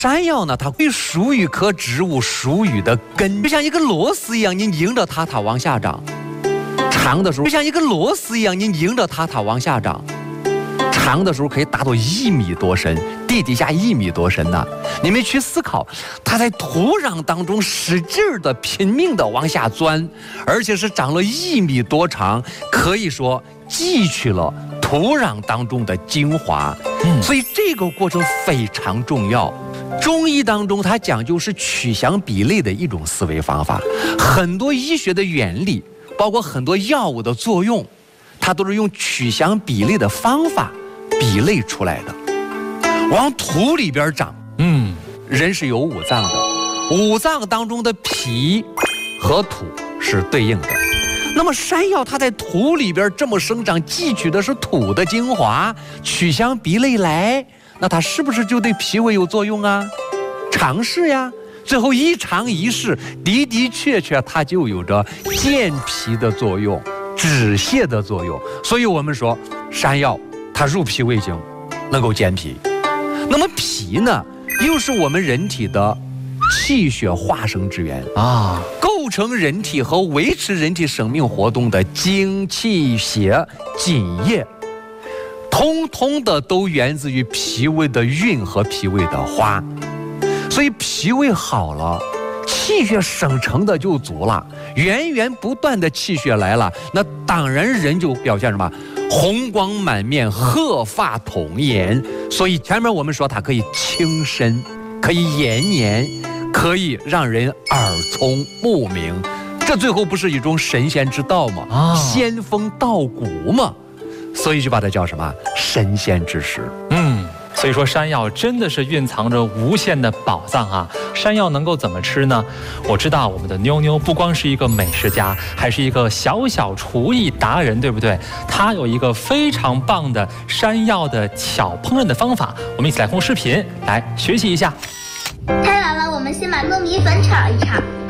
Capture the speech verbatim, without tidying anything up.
山药呢，它会属于棵植物属于的根，就像一个螺丝一样，你拧着它，它往下长。长的时候，就像一个螺丝一样，你拧着它，它往下长。长的时候可以达到一米多深，地底下一米多深呢、啊。你们去思考，它在土壤当中使劲儿的、拼命的往下钻，而且是长了一米多长，可以说汲取了土壤当中的精华。嗯，所以这个过程非常重要。中医当中它讲究是取祥比类的一种思维方法，很多医学的原理，包括很多药物的作用，它都是用取祥比类的方法比类出来的。往土里边长，嗯，人是有五脏的，五脏当中的脾和土是对应的。那么山药它在土里边这么生长，汲取的是土的精华，取祥比类来，那它是不是就对脾胃有作用啊？尝试呀，最后一尝一试，的的确确它就有着健脾的作用，止泻的作用。所以我们说山药它入脾胃经，能够健脾。那么脾呢，又是我们人体的气血化生之源啊，构成人体和维持人体生命活动的精气血津液，通通的都源自于脾胃的运和脾胃的化。所以脾胃好了，气血生成的就足了，源源不断的气血来了，那当然人就表现什么？红光满面，鹤发童颜。所以前面我们说它可以清身，可以延年，可以让人耳聪目明，这最后不是一种神仙之道吗？啊，仙风道骨嘛，所以就把它叫什么神仙之食。 嗯。所以说山药真的是蕴藏着无限的宝藏啊！山药能够怎么吃呢？我知道我们的妞妞不光是一个美食家，还是一个小小厨艺达人，对不对？她有一个非常棒的山药的巧烹饪的方法，我们一起来看视频来学习一下。 太晚了，我们先把糯米粉炒一炒。